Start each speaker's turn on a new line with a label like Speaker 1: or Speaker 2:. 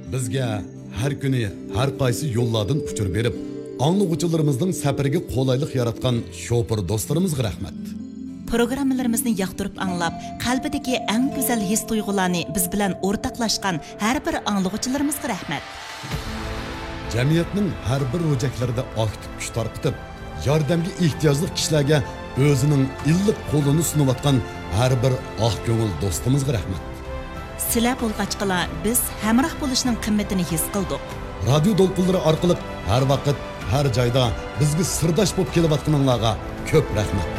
Speaker 1: Bizga har kuni har qaysi yo'llardan uchur berib, anglag'uchilarimizning safariga qulaylik yaratgan shofir do'stlarimizga rahmat.
Speaker 2: Programmalarimizni yoqtirib anglab, qalbidagi eng go'zal his tuyg'ularni biz bilan o'rtoqlashgan har bir anglag'uchilarimizga rahmat.
Speaker 1: Jamiyatning har bir ro'jaklarida aktiv kuch tarqitib, yordamga ehtiyojli kishilarga o'zining illiq qo'lini sunayotgan har bir oq ko'ngil do'stimizga rahmat.
Speaker 2: Sizlar bo'lg'achqalar biz hamroh bo'lishning qimmatini his qildik.
Speaker 1: Radio to'lqinlari orqali har vaqt, har joyda bizga sirdosh bo'lib kelayotganinglarga ko'p rahmat.